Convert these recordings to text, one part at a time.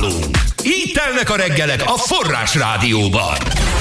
nálunk. Így telnek a reggelek a Forrás Rádióban.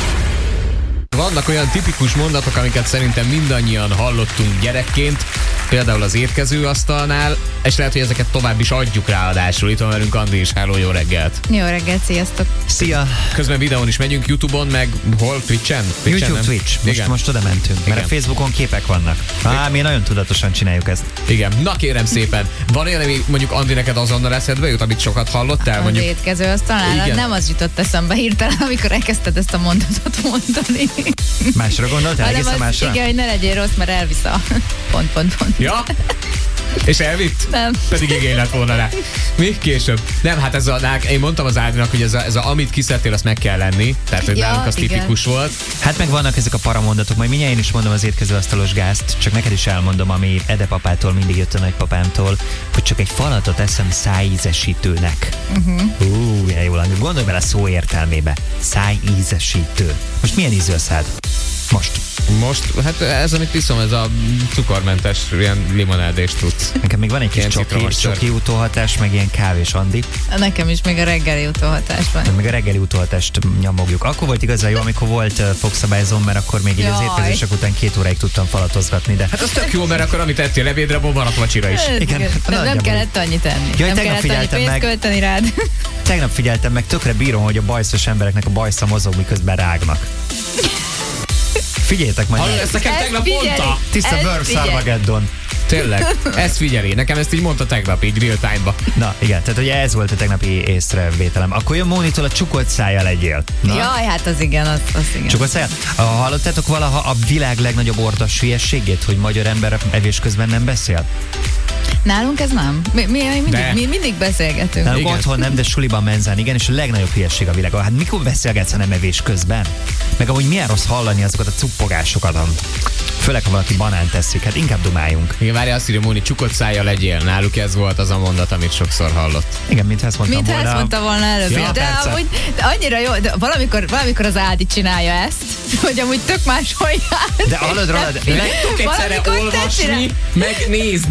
Vannak olyan tipikus mondatok, amiket szerintem mindannyian hallottunk gyerekként, például az étkezőasztalnál, és lehet, hogy ezeket tovább is adjuk ráadásul. Itt van velünk Andi is. Hello, jó reggelt! Jó reggelt, sziasztok! Szia! Közben videón is megyünk, YouTube-on, meg hol? Twitch-en? YouTube, Twitch. Most oda mentünk, mert Igen. a Facebookon képek vannak. Mi nagyon tudatosan csináljuk ezt. Igen, na kérem szépen. Van olyan, ami mondjuk Andi neked azonnal eszedbe jut, amit sokat hallottál? Az Mondjuk... étkezőasztalnál Igen. nem az jutott eszembe hirtelen, amikor elkezdted ezt a mondatot mondani. Másra gondoltál? Egészen másra? Igen, hogy ne legyél rossz, mert elvisz a... pont. Ja? És elvitt? Nem. Pedig igény lett volna rá. Mi? Később. Nem, hát ez én mondtam az Ádinak, hogy ez a amit kiszedtél, azt meg kell lenni. Tehát, hogy Ja, nálunk az igen. tipikus volt. Hát meg vannak ezek a paramondatok, majd mindjárt én is mondom az étkezőasztalos gázt, csak neked is elmondom, ami Edepapától mindig jött a nagypapámtól, hogy csak egy falatot eszem szájízesítőnek. Milyen jól hangzik. Gondolj bele a szó értelmébe. Szájízesítő. Most milyen ízű a szád? Most. Hát ez, amit iszom, ez a cukormentes, ilyen limonádés tudsz. Nekem még van egy kis Ilyen citromos sör. csoki utóhatás, meg ilyen kávés Andi. Nekem is még a reggeli utóhatás van. Meg a reggeli utóhatást nyomogjuk. Akkor volt igazán jó, amikor volt fogszabályzom, mert akkor még így az Jaj. étkezések után 2 óráig tudtam falatozgatni, de Hát az tök jó, mert akkor amit ettél ebédre, maradt vacsira is. Igen, Nem nagyjából. kellett annyit enni. Jaj, Nem tegnap kellett annyi figyeltem pénzt meg. költeni rád. tegnap figyeltem meg, tökre bírom, hogy a bajszos embereknek a bajsza mozog, miközben rágnak. Figyeljetek majd. Hallod, ezt nekem Ezt tegnap figyeli. mondta. Tiszta Ezt Works figyelj. Armageddon. Tényleg, ezt figyeli. Nekem ezt így mondta tegnap, így real time-ba. Na igen, tehát ugye ez volt a tegnapi észrevételem. Akkor jön Mónitól a csukott szájjal legyél. Na? Jaj, hát az igen, az igen. Csukott szájjal? Hallottátok valaha a világ legnagyobb ordas hülyeségét, hogy magyar ember evés közben nem beszél? Nálunk ez nem. Mi mindig beszélgetünk. Nálunk Igen. otthon nem, de suliban, menzán, igen, és a legnagyobb hülyeség a világon. Hát mikor beszélgetsz, ha nem evés közben? Meg amúgy milyen rossz hallani azokat a cuppogásokat, főleg ha valaki banánt teszik, hát inkább dumáljunk. Igen, várj, azt írja Móni, csukott szájjal legyél. Náluk ez volt az a mondat, amit sokszor hallott. Igen, mintha ezt mondtam Mintha volna. ezt mondta volna előbb. Ja, de persze. amúgy de annyira jó, de valamikor az Ádi csinálja ezt, hogy amúgy tök máshol jár. De hallod rólad, Tudok egyszerre Valamikor te olvasni, csinál- meg nézni.